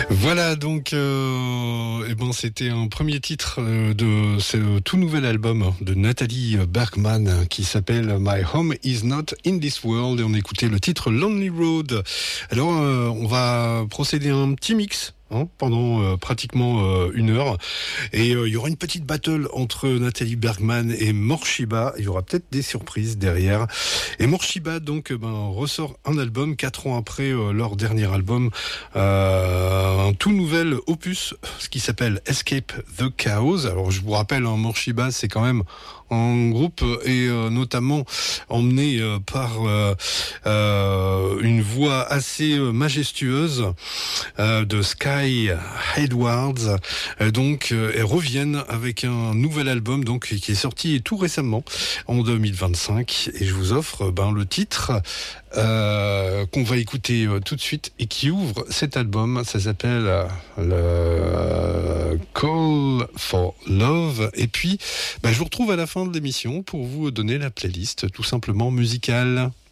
Voilà donc, c'était un premier titre de ce tout nouvel album de Nathalie Bergman qui s'appelle My Home Is Not in This World et on écoutait le titre Lonely Road. Alors on va procéder à un petit mix. Pendant pratiquement une heure et il y aura une petite battle entre Nathalie Bergman et Morshiba. Il y aura peut-être des surprises derrière et Morshiba donc ressort un album 4 ans après leur dernier album, un tout nouvel opus, ce qui s'appelle Escape the Chaos. Alors je vous rappelle, Morshiba c'est quand même en groupe et notamment emmené par une voix assez majestueuse de Sky Edwards. Elles reviennent avec un nouvel album qui est sorti tout récemment en 2025 et je vous offre le titre qu'on va écouter tout de suite et qui ouvre cet album. Ça s'appelle le Call for Love et puis je vous retrouve à la fin de l'émission pour vous donner la playlist tout simplement musicale.